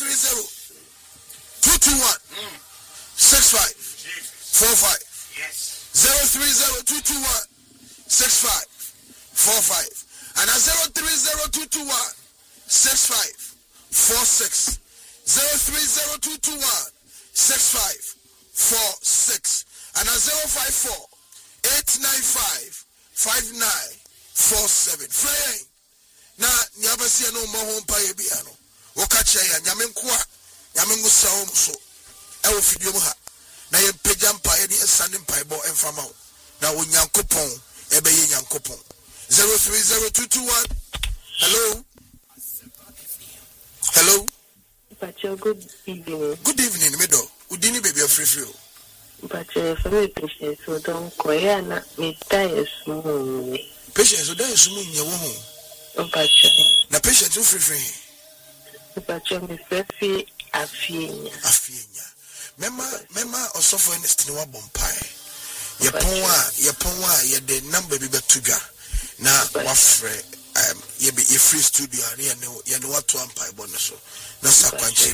030 221 65 45. Yes. 030 221 65 45. And at 030 221 65 46. 030 221 65 46. And at 054 895 5947. Frey. Na nyabasi no mo ho mpa ye bia no. Wo ka che ya nyame nkoa. Nyame ngusa wo so. E wo fidie mu ha. Na ye pagya mpa ye di esane mpa bo emfama wo. Na wo nyankopon ebe ye nyankopon. 030 Hello. Hello. Pacho, good evening. Good evening, Mido. Udini baby of free. Pacho, for me patience, so don't koya na me die small. Patience, so there is someone in your woman. Pacho. Na patience you free. Pacho, me free afinya. Mema osofo en stiniwa bompae. Ye ponwa ye de number bi betuga. Na wafre ye free studio ani ye no watu ampa ebo no so. Na sakwanche